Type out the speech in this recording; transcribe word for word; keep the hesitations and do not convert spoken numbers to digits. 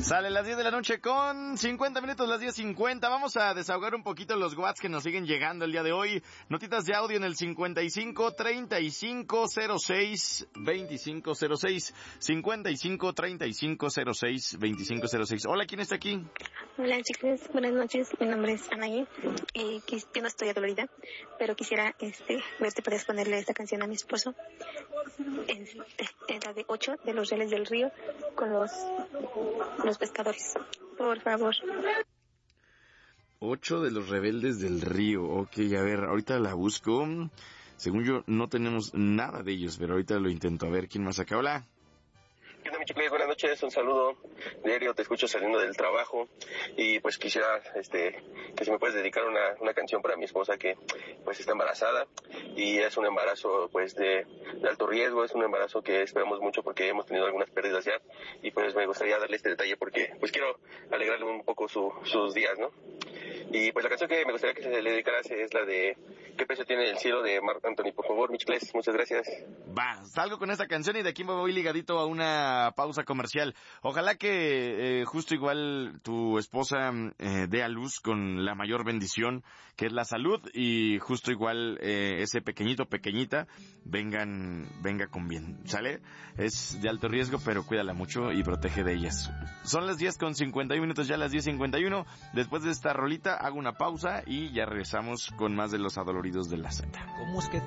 Sale las diez de la noche con cincuenta minutos, las diez cincuenta. Vamos a desahogar un poquito los watts que nos siguen llegando el día de hoy. Notitas de audio en el cincuenta y cinco, treinta y cinco, cero seis, veinticinco cero seis. cincuenta y cinco, treinta y cinco, cero seis, veinticinco cero seis. Hola, ¿quién está aquí? Hola chicos, buenas noches. Mi nombre es Anaí. Eh, yo no estoy adolorida, pero quisiera este, ver si puedes ponerle esta canción a mi esposo. Es, es la de ocho de los Reales del Río con los, los pescadores. Por favor. Ocho de los Rebeldes del Río. Ok, a ver, ahorita la busco. Según yo, no tenemos nada de ellos, pero ahorita lo intento. A ver, ¿quién más acá? Hola. ¿Qué onda, mi chicles? Buenas noches, un saludo diario, te escucho saliendo del trabajo y pues quisiera este que si me puedes dedicar una, una canción para mi esposa que pues está embarazada y es un embarazo pues de, de alto riesgo, es un embarazo que esperamos mucho porque hemos tenido algunas pérdidas ya y pues me gustaría darle este detalle porque pues quiero alegrarle un poco su, sus días, ¿no? Y pues la canción que me gustaría que se le dedicaras es la de ¿Qué precio tiene el cielo? De Marc Anthony, por favor, Michles, muchas gracias. Va, salgo con esta canción y de aquí me voy ligadito a una pausa comercial. Ojalá que eh, justo igual tu esposa eh, dé a luz con la mayor bendición, que es la salud, y justo igual eh, ese pequeñito, pequeñita, vengan, venga con bien, ¿sale? Es de alto riesgo, pero cuídala mucho y protege de ellas. Son las diez con cincuenta y uno minutos, ya las diez cincuenta y uno. Después de esta rolita hago una pausa y ya regresamos con más de los adoloridos de la Z. ¿Cómo es que